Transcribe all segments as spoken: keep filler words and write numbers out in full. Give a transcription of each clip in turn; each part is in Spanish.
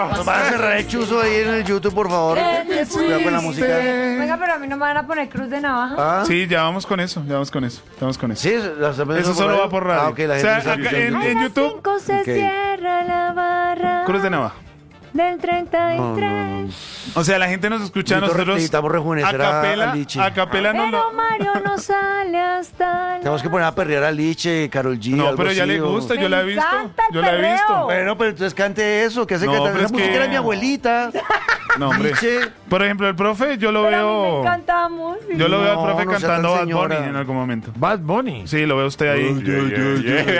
Nos van a cerrar el chuzo ahí en el YouTube, por favor. Cuidado con la música. Venga, pero a mí no me van a poner cruz de navaja. ¿Ah? Sí, ya vamos con eso, ya vamos con eso. Vamos con eso. Sí, las Eso solo va por radio. Ah, ok, la O gente sea, está acá diciendo- en, en YouTube, Cinco se Ok. cierra la barra Cruz de Navaja. del treinta y No, no, tres. no. O sea, la gente nos escucha a Necesito- nosotros necesitamos a rejuvenecer a- capela, a Liche. a capela no Pero lo... Mario no sale hasta... Tenemos que poner a perrear a Liche, Karol G. No, algo pero ya así, le o- gusta, yo Me la he visto. encanta el Yo la he perreo. visto. Bueno, pero entonces cante eso, que hace No, cantar pero esa es música que- era mi abuelita. No, hombre. Liche. Por ejemplo, el profe, yo lo Pero a mí me veo... encanta la música. Yo lo veo al No, profe no sea cantando tan Bad Bunny señora. en algún momento. Bad Bunny. Sí, lo veo usted ahí. Uy, uy, uy, uy.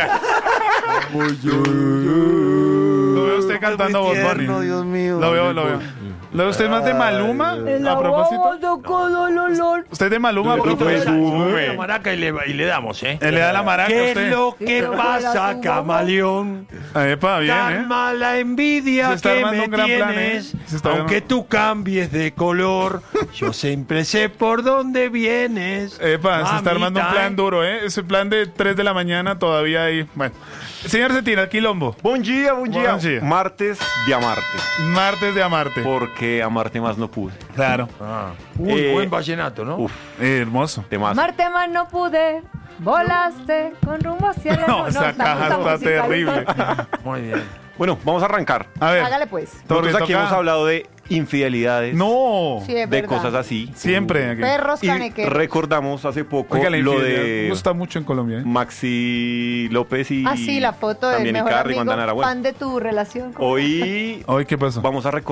Lo veo usted cantando Muy Bad Bunny. tierno, Dios mío. Lo veo, lo veo. ¿Lo veo usted más de Maluma? El A propósito. agua tocó dolor. ¿Usted es de Maluma? Tú poquito? ves, Sube. la maraca y le, y le damos, ¿eh? Él le da la maraca a ¿Qué usted. es lo que Pero pasa, fuera tu camaleón? Epa, bien, ¿eh? Calma la envidia Se está que armando me un gran plan, tienes. ¿eh? Se está Aunque armando- tú cambies de color, yo siempre sé por dónde vienes. Epa, se está armando un Mamita, plan ¿eh? duro, ¿eh? Ese plan de tres de la mañana todavía ahí. Bueno. Señor Cetina, quilombo. Buen día, buen día. Buen día. Martes de amarte. Martes de amarte. Porque amarte más no pude. Claro. Ah, Uy, Eh, buen vallenato, ¿no? Uf, Eh, hermoso. temas. Marte más no pude. Volaste con rumbo hacia la... No, esa caja está música, terrible. Muy bien. Bueno, vamos a arrancar. A ver. Hágale pues. Torre, Nosotros aquí toca- hemos hablado de infidelidades, No. Sí, es de verdad. cosas así. Siempre. aquí. Perros Y canequeros. recordamos hace poco Oiga, la lo infidelidad de gusta mucho en Colombia, ¿eh? Maxi López y Ah, sí, la foto del también mejor Icardi, amigo, Juan Dana Aragüen. fan de tu relación con... Hoy Hoy, ¿qué pasó? vamos a recordar